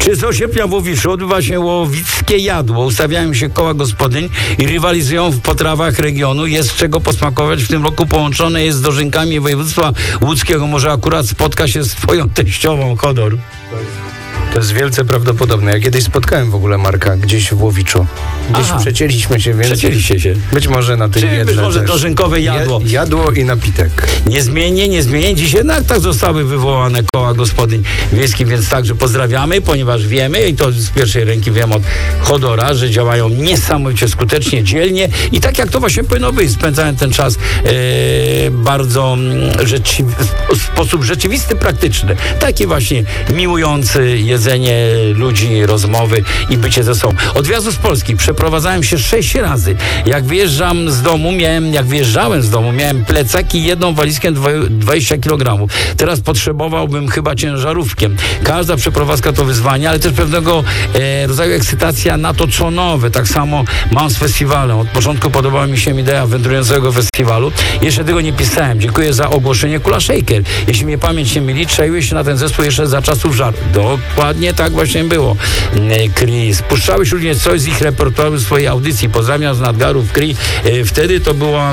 30 sierpnia w Łowiczu odbywa się łowickie jadło. Ustawiają się koła gospodyń i rywalizują w potrawach regionu. Jest czego posmakować. W tym roku połączone jest z dożynkami województwa łódzkiego. Może akurat spotka się z twoją teściową, Hodor. To jest wielce prawdopodobne. Ja kiedyś spotkałem w ogóle Marka gdzieś w Łowiczu. Gdzieś przecięliśmy się, więc... Przecięliście się. Być może na tym jedle być może też. dożynkowe jadło. Jadło i napitek. Niezmiennie. Dziś jednak tak zostały wywołane koła gospodyń wiejskich, więc także pozdrawiamy, ponieważ wiemy, i to z pierwszej ręki wiem od Hodora, że działają niesamowicie skutecznie, dzielnie i tak jak to właśnie powinno być. Spędzają ten czas bardzo w sposób rzeczywisty, praktyczny. Taki właśnie miłujący jedzenie ludzi, rozmowy i bycie ze sobą. Od wjazdu z Polski przeprowadzałem się 6 razy. Jak wyjeżdżałem z domu, miałem plecaki i jedną walizkę 20 kg. Teraz potrzebowałbym chyba ciężarówkiem. Każda przeprowadzka to wyzwanie, ale też pewnego rodzaju ekscytacja na to, co nowe. Tak samo mam z festiwalem. Od początku podobała mi się idea wędrującego festiwalu. Jeszcze tego nie pisałem. Dziękuję za ogłoszenie Kula Shaker. Jeśli mnie pamięć nie myli, czaiły się na ten zespół jeszcze za czasów żaru. Dokładnie tak właśnie było. Chris. Puszczałeś również coś z ich repertuaru w swojej audycji. Pozdrawiam z Nadgarów Chris. Wtedy to była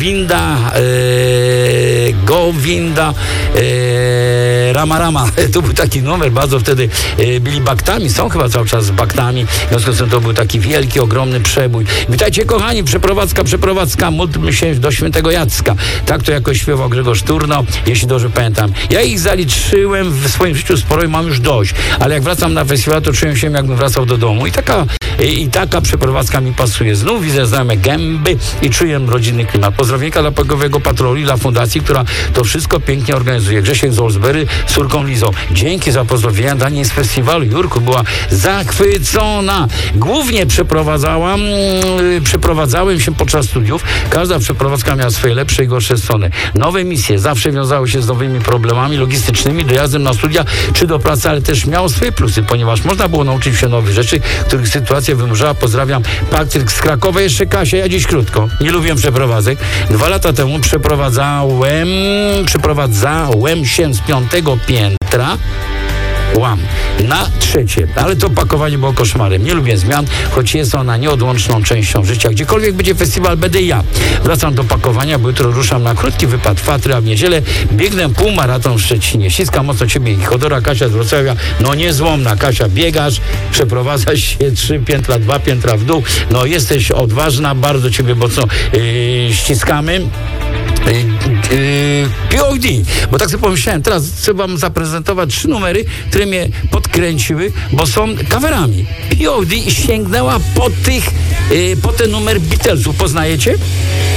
Govinda Rama. To był taki numer, bardzo wtedy byli baktami, są chyba cały czas baktami. W związku z tym to był taki wielki, ogromny przebój. Witajcie kochani, przeprowadzka, módlmy się do świętego Jacka. Tak to jakoś śpiewał Grzegorz Turno, jeśli dobrze pamiętam. Ja ich zaliczyłem w swoim życiu sporo i mam już dość, ale jak wracam na festiwal, to czuję się, jakbym wracał do domu. I taka przeprowadzka mi pasuje. Znów widzę znajome gęby i czuję rodzinny klimat. Pozdrowienia dla Pogowego Patrolu i dla fundacji, która to wszystko pięknie organizuje. Grzesiek z Olsbery z córką Lizą. Dzięki za pozdrowienia. Dani z festiwalu. Jurku była zachwycona. Głównie przeprowadzałem się podczas studiów. Każda przeprowadzka miała swoje lepsze i gorsze strony. Nowe misje zawsze wiązały się z nowymi problemami logistycznymi, dojazdem na studia czy do pracy, ale też miało swoje plusy, ponieważ można było nauczyć się nowych rzeczy, których sytuacja wymuszała. Pozdrawiam Patryk z Krakowa. Jeszcze Kasia, ja dziś krótko. Nie lubiłem przeprowadzek. 2 lata temu przeprowadzałem się z 5. piętra na 3, ale to pakowanie było koszmarem. Nie lubię zmian, choć jest ona nieodłączną częścią życia. Gdziekolwiek będzie festiwal, będę ja. Wracam do pakowania, bo jutro ruszam na krótki wypad Fatry, a w niedzielę biegnę półmaraton w Szczecinie. Ściskam mocno ciebie i Hodora. Kasia z Wrocławia. No niezłomna. Kasia, biegasz, przeprowadzasz się 3 piętra, 2 piętra w dół. No jesteś odważna, bardzo ciebie mocno ściskamy. POD, bo tak sobie pomyślałem, teraz chcę wam zaprezentować 3 numery, które mnie podkręciły, bo są coverami. POD sięgnęła po ten numer Beatlesów. Poznajecie?